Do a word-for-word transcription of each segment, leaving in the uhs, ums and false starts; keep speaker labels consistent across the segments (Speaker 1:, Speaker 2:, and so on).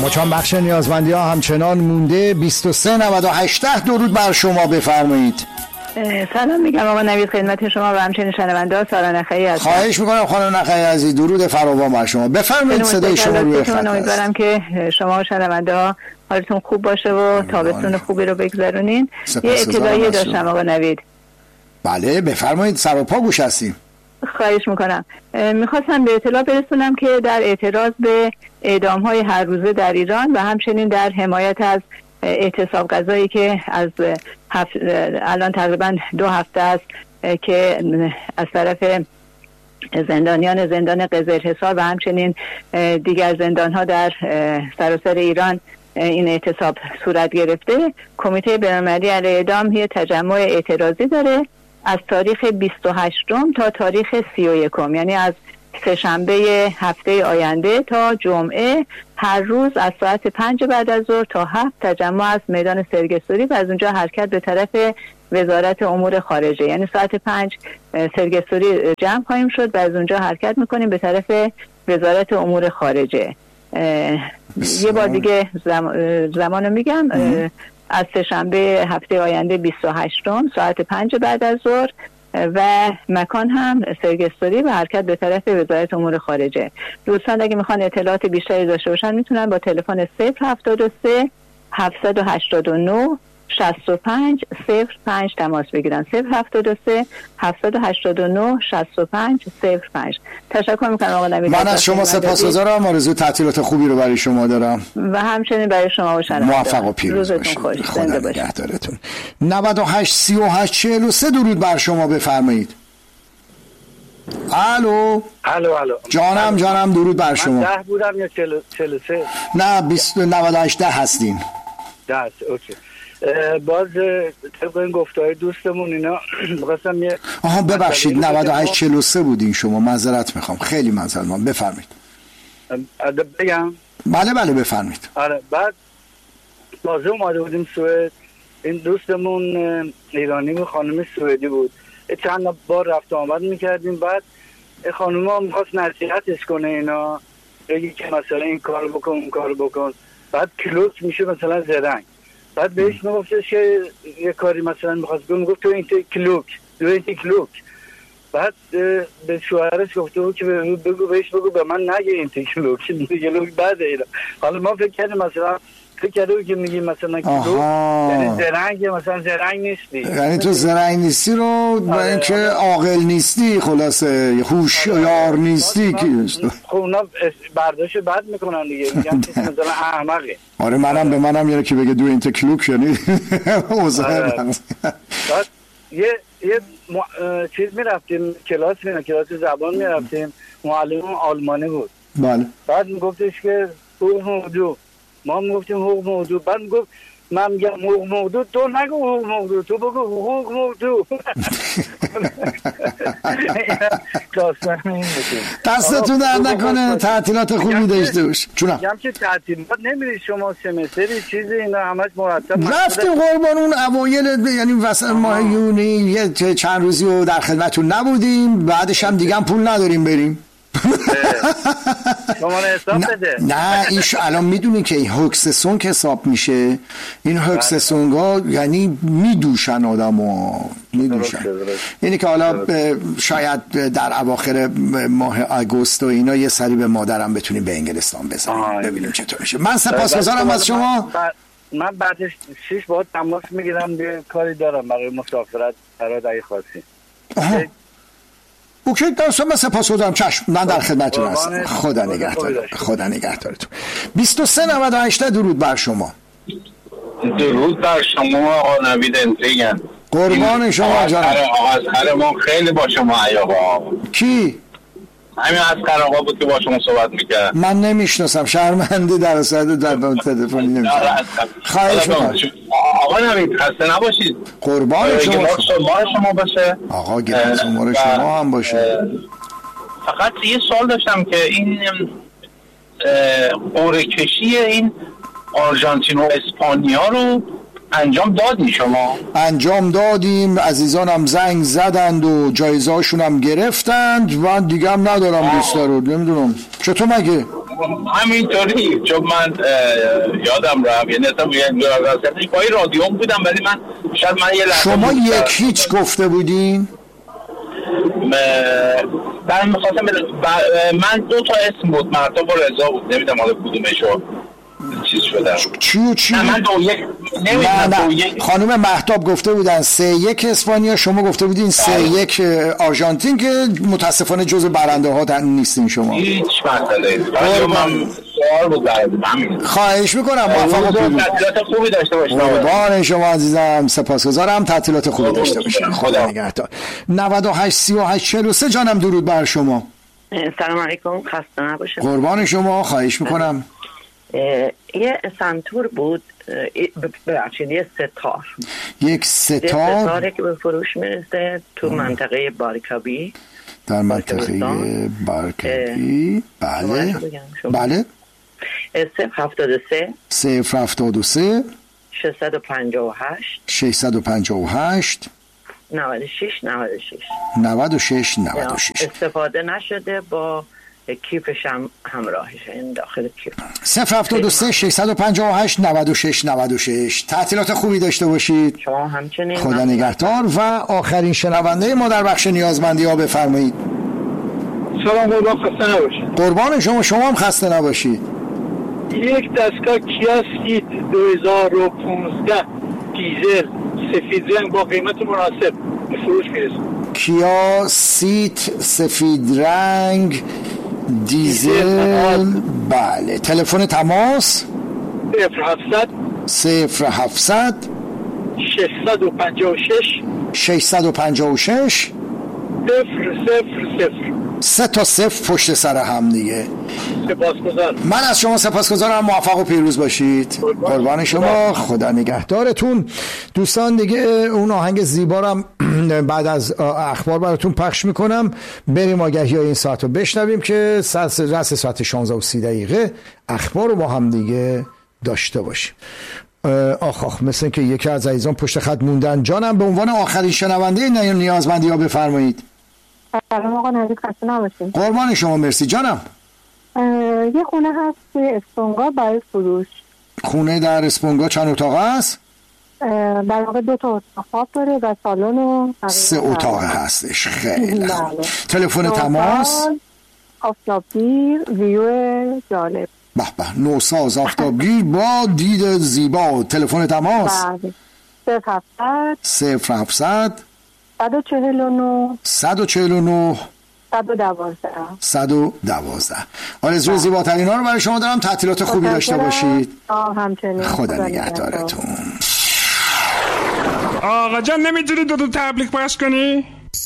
Speaker 1: مچان بخش نیازمندی ها همچنان مونده. بیست و سه نود و هشت درود بر شما، بفرمایید.
Speaker 2: سلام میگم آقا نوید خدمت شما و همچنین شنونده ها. سارا نخعی هستم.
Speaker 1: خواهش میکنم خانم نخعی عزیز، درود فراوان بر شما، بفرمایید. صدای شما روی خط است.
Speaker 2: امیدوارم که شما و شنونده ها حالتون خوب باشه و تابستون خوبی رو بگذرونین. یه اطلاعیه داشتم آقا نوید.
Speaker 1: بله بفرمایید، سراپا گوش هستیم.
Speaker 2: خواهش میکنم. میخواستم به اطلاع برسونم که در اعتراض به اعدام های هر روزه در ایران و همچنین در حمایت از اعتصاب غذایی که از هفت الان تقریبا دو هفته است که از طرف زندانیان زندان قزلحصار و همچنین دیگر زندان‌ها در سراسر ایران این اعتصاب صورت گرفته، کمیته بین‌المللی علیه اعدام یه تجمع اعتراضی داره از تاریخ بیست و هشتم تا تاریخ سی و یکم، یعنی از سه‌شنبه هفته آینده تا جمعه هر روز از ساعت پنج بعد از ظهر تا هفت تجمع از میدان سرگستوری و از اونجا حرکت به طرف وزارت امور خارجه. یعنی ساعت پنج سرگستوری جمع خواهیم شد و از اونجا حرکت میکنیم به طرف وزارت امور خارجه. یه بار دیگه زم... زمانو میگم، از سه‌شنبه هفته آینده بیست و هشتم ساعت پنج بعد از ظهر و مکان هم سرگستوری و حرکت به طرف وزارت امور خارجه. دوستان اگه میخوان اطلاعات بیشتری داشته باشن میتونن با تلفن صفر هفتاد و سه هفتصد و هشتاد و نه شصت و پنج صفر پنج تماس بگیرن. صفر هفتاد و سه هفتصد و هشتاد و نه شصت و پنج صفر پنج. تشکر میکنم آقا نوید.
Speaker 1: من از شما سپاسگزارم. آرزوی تعطیلات خوبی رو برای شما دارم
Speaker 2: و همچنین برای شما و شنوندگان.
Speaker 1: موفق و پیروز باشید. خدا نگهدارتون. نود و هشت سی و هشت چهل و سه درود بر شما، بفرمایید. الو
Speaker 3: الو الو
Speaker 1: جانم جانم درود بر شما.
Speaker 3: من ده بودم یا چهل و سه؟
Speaker 1: نه بیست نود و هشت ده هستین.
Speaker 3: ده اوکی. باز طبق این گفتهای دوستمون اینا می‌خواستم یه
Speaker 1: آها ببخشید نود و هشت چهل و سه بودین شما، معذرت میخوام، خیلی معذرت میخوام، بفرمایید.
Speaker 3: بگم؟
Speaker 1: بله بله بفرمایید.
Speaker 3: آره بعد تازه اومده بودیم سوئد، این دوستمون ایرانی بود، خانم سوئدی بود، چند بار رفت آمد میکردیم، بعد خانم ها میخواست نصیحتش کنه اینا، بگی که مثلا این کار بکن اون کار بکن، بعد کلوک میشه مثلا زرنگ، بعد بهش میگفتش که یه کاری مثلا میخواست بگم، میگفت تو این کلوک تو این کلوک، بعد به شوهرش گفته بود که بگو بهش بگو به من نگه این کلوک کلوک بعد اینا. حالا ما فکر کردیم مثلا فکر کرده که میگی مثلا کلوک یعنی زرنگ، مثلا زرنگ نیستی،
Speaker 1: یعنی تو زرنگ نیستی رو با اینکه عاقل نیستی، خلاصه هوشیار نیستی که
Speaker 3: خب اونا برداشت بد میکنن دیگه، میگن مثلا احمقه.
Speaker 1: آره منم به منم یعنی که بگه دو این کلوک یعنی اوضاع.
Speaker 3: بعد یه یه چیز میرفتیم کلاس میرفتیم کلاس زبان میرفتیم، معلم آلمانی بود.
Speaker 1: بله.
Speaker 3: بعد میگفتش که حقوق موضوع، ما میگفتیم حقوق موضوع، بعد میگفت من میگم حقوق موضوع، تو نگو حقوق موضوع، تو بگو حقوق موضوع.
Speaker 1: دستتون در نکنه، تعطیلات خوبی داشته باش. چونم
Speaker 3: میگم که تعطیلات نمیری شما سمستری چیزی اینا همش مرتب
Speaker 1: رفتیم قربان اون اوایل، یعنی وسط ماه یونی یه چند روزی رو در خدمتتون نبودیم، بعدش هم دیگه هم پول نداریم بریم.
Speaker 3: شما حساب بده.
Speaker 1: نه ایش الان میدونی که این هوکس سونگ حساب میشه، این هوکس سونگ ها یعنی میدوشن آدمو، میدوشن. یعنی که حالا شاید در اواخر ماه آگوست و اینا یه سری به مادرم بتونیم به انگلستان بزنیم ببینیم چطور میشه. من سپاسگزارم از شما.
Speaker 3: من بعدش شش بار تماس میگیرم، یه کاری دارم برای مسافرت برای اگه خواستی.
Speaker 1: اوکی داشتم، من سپاسگزارم. چشم، من در خدمتتون هستم. خدا نگهدار. خدا نگهدارتون. بیست و سه نود و هشت درود بر شما.
Speaker 4: درود بر شما آقا نوید انتریگن.
Speaker 1: قربان شما جانم.
Speaker 4: آقا از ما خیلی با شما عیاقا.
Speaker 1: کی؟
Speaker 4: همین از آقا بود که با شما صحبت میکرد.
Speaker 1: من نمیشناسم، شرمنده در اصل در تلفنی نمیشناسم. خواهش میکنم.
Speaker 4: آقا نوید خسته نباشید.
Speaker 1: قربان شما.
Speaker 4: گلار شما باشه.
Speaker 1: آقا گلار شما هم باشه.
Speaker 4: فقط یه سوال داشتم که این قرعه کشی این آرژانتین و اسپانیا رو انجام دادین شما؟
Speaker 1: انجام دادیم، عزیزانم زنگ زدند و جایزه هاشون هم گرفتند و دیگه هم ندارم لیست رو، نمیدونم چطور مگه؟
Speaker 4: همینطوری، چون من یادم رفت، یعنی اصلا یک پای رادیو بودم، ولی من شاید من یه لحظه
Speaker 1: شما یک هیچ گفته بودین؟
Speaker 4: من میخواستم من دو تا اسم بود، مهتاب و رضا بود، نمیدونم حالا کدومشو چیز شدم.
Speaker 1: چیو چی؟
Speaker 4: نه من دو یک
Speaker 1: نه نه یک... خانم مهتاب گفته بودن سه یک اسپانیا، شما گفته بودین سه یک آرژانتین که متاسفانه جزو برنده ها نیستین شما.
Speaker 4: هیچ مسئله نیست. من سوال بود براتون.
Speaker 1: خواهش میکنم موفق و پیروز.
Speaker 4: تعطیلات خوبی داشته باشید.
Speaker 1: قربان شما عزیزم، سپاسگزارم. تعطیلات خوبی داشته باشید. خدا نگهدار. نود و هشت سی و هشت چهل و سه جانم درود بر شما.
Speaker 5: سلام علیکم، خسته نباشید.
Speaker 1: قربان شما، خواهش میکنم.
Speaker 5: یه سنتور بود، ببخشید یه ستار
Speaker 1: یک ستار
Speaker 5: یه ستاره که به فروش میرسه تو منطقه بارکابی،
Speaker 1: در منطقه بارکابی. بله بله.
Speaker 5: صفر هفتاد و سه
Speaker 1: صفر هفتاد و سه
Speaker 5: ششصد و پنجاه و هشت
Speaker 1: ششصد و پنجاه و هشت
Speaker 5: نود و شش نود و شش
Speaker 1: نود و شش نود و شش.
Speaker 5: استفاده نشده، با کیفش هم همراهشه، این داخل کیف.
Speaker 1: صفر هفتاد و سه ششصد و پنجاه و هشت نود و شش نود و شش. تعطیلات خوبی داشته باشید.
Speaker 5: شما همچنین.
Speaker 1: خدا نگهدار. و آخرین شنونده ما در بخش نیازمندی ها بفرمایید.
Speaker 6: سلام قربان، خسته نباشید.
Speaker 1: قربان شما، شما هم خسته نباشید. یک
Speaker 6: دستگاه کیا سیت دو هزار و پانزده دیزل سفید رنگ با قیمت مناسب به فروش میرسه.
Speaker 1: کیا سیت سفید رنگ دیزل. بله. تلفن تماس
Speaker 6: صفر هفتصد
Speaker 1: صفر هفتصد
Speaker 6: ششصد و پنجاه و شش
Speaker 1: ششصد و پنجاه و شش
Speaker 6: صفر صفر صفر.
Speaker 1: سه تا صفر پشت سر هم دیگه.
Speaker 6: سپاسگزارم.
Speaker 1: من از شما سپاسگزارم. موفق و پیروز باشید. قربان شما. خدا نگهدارتون. دوستان دیگه اون آهنگ زیبا رو بعد از اخبار براتون پخش میکنم. بریم آگهی های این ساعت رو بشنویم که رس ساعت شانزده و سی دقیقه اخبار رو با هم دیگه داشته باشیم. آخ آخ مثل که یکی از عزیزان پشت خط موندن. جانم به عنوان آخرین شنونده نیازمندی ها بفرمایید.
Speaker 2: سلام آقا نوید، خسته نباشید.
Speaker 1: قربان شما، مرسی. جانم
Speaker 2: یه خونه هست توی اسپونگا برای فروش.
Speaker 1: خونه در اسپونگا چند اتاق است؟
Speaker 2: در واقع دو تا اتاق خواب داره و سالن و
Speaker 1: سه اتاق هستش. خیلی خوب. تلفن تماس
Speaker 2: آفتابگیر، ویو جالب.
Speaker 1: به به، نوساز آفتابگیر با دید زیبا. تلفن تماس
Speaker 2: صفر هفتصد
Speaker 1: صفر هفتصد
Speaker 2: صد و چهل و نه
Speaker 1: صد و چهل و نه
Speaker 2: صد و دوازده
Speaker 1: صد و دوازده. آرزوی زیباترین ها رو برای شما دارم. تعطیلات خوبی داشته باشید.
Speaker 2: همچنین.
Speaker 1: خدا نگهدارتون.
Speaker 7: آقا جان نمیتونی دو دو تبلیغ پخش کنی؟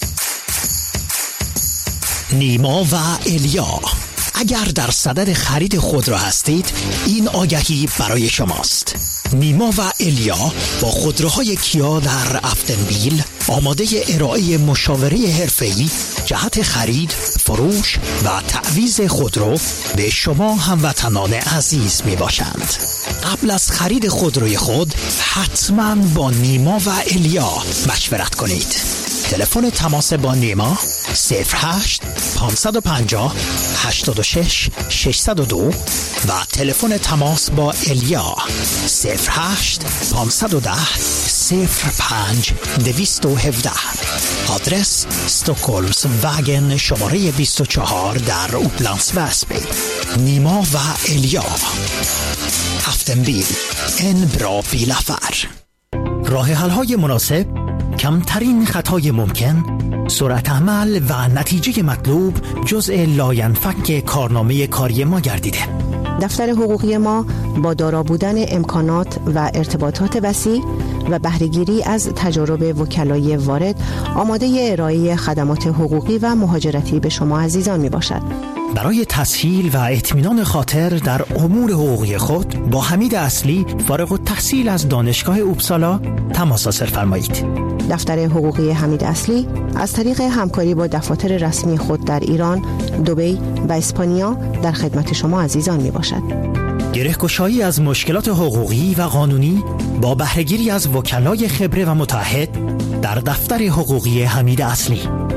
Speaker 8: نیما و الیا، اگر در صدد خرید خودرو هستید این آگهی برای شماست. نیما و الیا با خودروهای کیا در افتنبیل آماده ارائه مشاوره حرفه‌ای جهت خرید، فروش و تعویض خودرو به شما هموطنان عزیز می باشند. قبل از خرید خودروی خود حتما با نیما و الیا مشورت کنید. تلفن تماس با نیما صفر هشت پانصد و پنجاه هشتاد و شش ششصد و دو و تلفن تماس با الیا صفر هشت پانصد و ده صفر پنج دویست و هفده. آدرس استکهلمز واگن شماره بیست و چهار در اوپلندس وسبی. نیما و الیا، افتنبیل، ان برا بیلافر. راه حل های مناسب، کمترین خطای ممکن، سرعت عمل و نتیجه مطلوب جزء لاینفک کارنامه کاری ما گردیده.
Speaker 9: دفتر حقوقی ما با دارا بودن امکانات و ارتباطات وسیع و بهره‌گیری از تجارب وکلای وارد آماده ارائه خدمات حقوقی و مهاجرتی به شما عزیزان می باشد.
Speaker 8: برای تسهیل و اطمینان خاطر در امور حقوقی خود با حمید اصلی فارغ التحصیل از دانشگاه اوپسالا تماس حاصل فرمایید.
Speaker 9: دفتر حقوقی حمید اصلی از طریق همکاری با دفاتر رسمی خود در ایران، دبی و اسپانیا در خدمت شما عزیزان می باشد.
Speaker 8: گره‌گشایی از مشکلات حقوقی و قانونی با بهره‌گیری از وکلای خبره و متعهد در دفتر حقوقی حمید اصلی.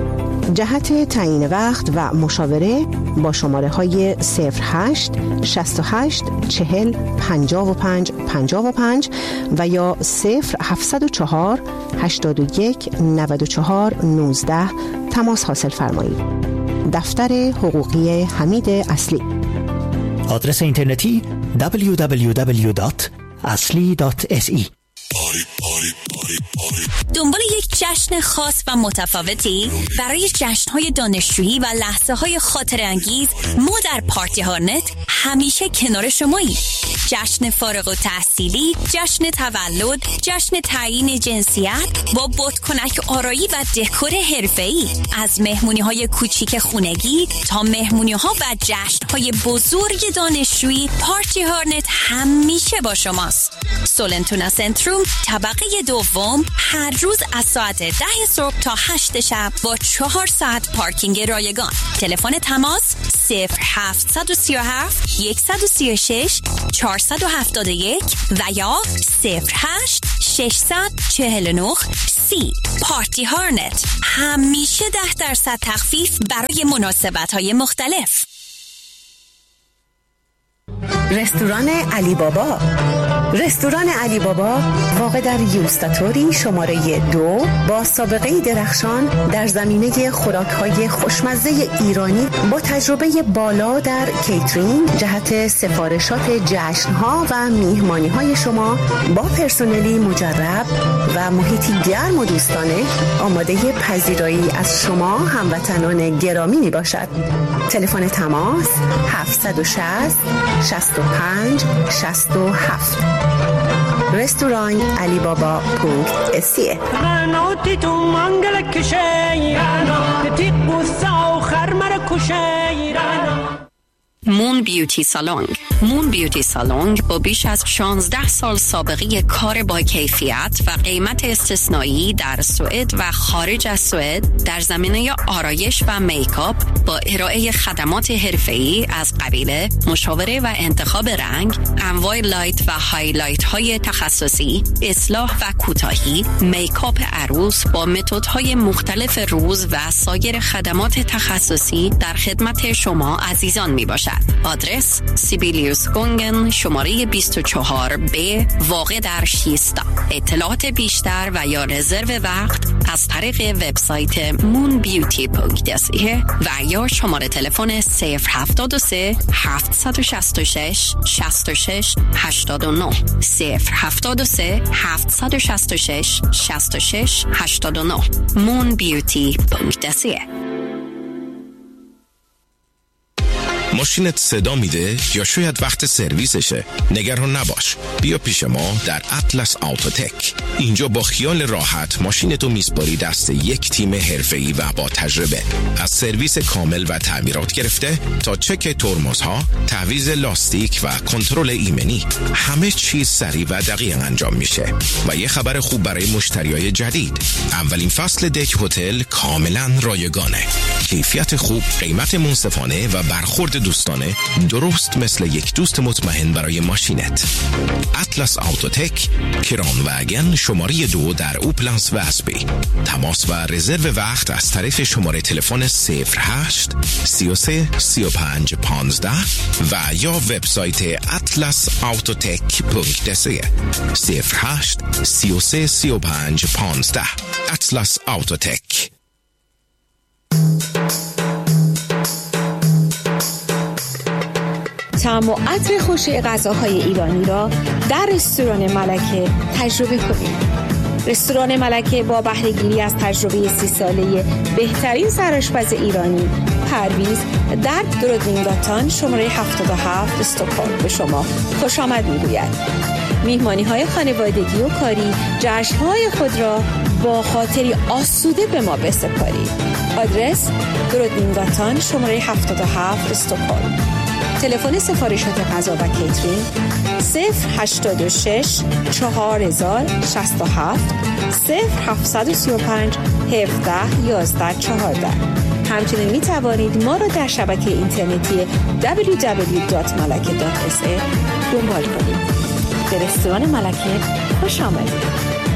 Speaker 9: جهت تعیین وقت و مشاوره با شماره های صفر هشت شصت و هشت چهل پنجاه و پنج پنجاه و پنج و یا صفر هفتصد و چهار هشتاد و یک نود و چهار نوزده تماس حاصل فرمایید. دفتر حقوقی حمید اصلی.
Speaker 8: آدرس اینترنتی دبلیو دبلیو دبلیو دات اصلی دات اس ای.
Speaker 10: دنبال یک جشن خاص و متفاوتی برای جشن‌های دانشجویی و لحظه‌های خاطره‌انگیز، ما در پارتی هارنت همیشه کنار شماییم. جشن فارغ التحصیلی، جشن تولد، جشن تعیین جنسیت با بادکنک آرایی و دکور حرفه‌ای، از مهمونی‌های کوچیک خونگی تا مهمونی‌ها و جشن‌های بزرگ دانشجویی، پارتی هارنت همیشه با شماست. سولنتونا سنتروم طبقه دوم، هر روز از ساعت ده صبح تا هشت شب با چهار ساعت پارکینگ رایگان. تلفن تماس صفر هفت سه هفت یک سه شش چهار هفت یک و یا صفر هشت شش چهار نه سی. پارتی هارنت، همیشه ده درصد تخفیف برای مناسبت‌های مختلف.
Speaker 9: رستوران علی بابا. رستوران علی بابا واقع در یوستاتوری شماره دو با سابقه درخشان در زمینه خوراک‌های خوشمزه ایرانی با تجربه بالا در کیترینگ جهت سفارشات جشن‌ها و میهمانی‌های شما با پرسنلی مجرب و محیطی گرم و دوستانه آماده پذیرایی از شما هموطنان گرامی می باشد. تلفن تماس هفت شش صفر شصت و پنج شصت و هفت. رستوران علی بابا پونکت اسیه.
Speaker 10: مون بیوتی سالونگ. مون بیوتی سالونگ با بیش از شانزده سال سابقه کار با کیفیت و قیمت استثنایی در سوئد و خارج از سوئد در زمینه آرایش و میکاپ با ارائه خدمات حرفه‌ای از قبیل مشاوره و انتخاب رنگ، انواع لایت و هایلایت های تخصصی، اصلاح و کوتاهی، میکاپ عروس با متدهای مختلف روز و سایر خدمات تخصصی در خدمت شما عزیزان می باشد. آدرس سیبیلیوس گونگن شماره بیست و چهار ب واقع در شیستا. اطلاعات بیشتر و یا رزرو وقت از طریق وبسایت مون بیوتی پونکت اسیه و یا شماره تلفن صفر هفت سه هفت شش شش شش شش هشت نه صفر هفت سه هفت شش شش شش شش هشت نه. مون بیوتی پونکت اسیه.
Speaker 11: ماشینت صدا میده یا شاید وقت سرویسشه؟ نگران نباش، بیا پیش ما در اطلس آوتوتک. اینجا با خیال راحت ماشینتو میسپاری دست یک تیم حرفه‌ای و با تجربه. از سرویس کامل و تعمیرات گرفته تا چک ترمزها، تعویض لاستیک و کنترل ایمنی، همه چیز سریع و دقیق انجام میشه. و یه خبر خوب برای مشتریای جدید، اولین فصل دک هتل کاملا رایگانه. کیفیت خوب، قیمت منصفانه و برخورد دوستانه، درست مثل یک دوست مطمئن برای ماشینت. اطلس آوتوتک، کران وگن شماره دو در اوپلنس و اسبی. تماس و رزرو وقت از طریق شماره تلفن صفر هشت سه سه سه پنج پانزده و یا وبسایت اطلس آوتوتک پونکت سی. صفر هشت سه سه سه پنج پانزده. اطلس آوتوتک.
Speaker 12: طعم و عطر خوش غذاهای ایرانی را در رستوران ملکه تجربه کنید. رستوران ملکه با بهره‌گیری از تجربه سی ساله بهترین سرآشپز ایرانی پرویز در درودینگاتان شماره هفتاد و هفت استکهلم به شما خوش آمد می‌گوید. میهمانی‌های خانوادگی و کاری، جشن‌های خود را با خاطری آسوده به ما بسپارید. آدرس درودینگاتان شماره هفتاد و هفت استکهلم. تلفن سفارشات غذا و کیترینگ صفر هشت شش چهار هزار شصت و هفت صفر هفت سه پنج هفده یازده چهارده. همچنین می توانید ما را در شبکه اینترنتی دبلیو دبلیو دبلیو دات ملکه دات اس ای دنبال کنید. به رستوران ملکه خوش آمدید.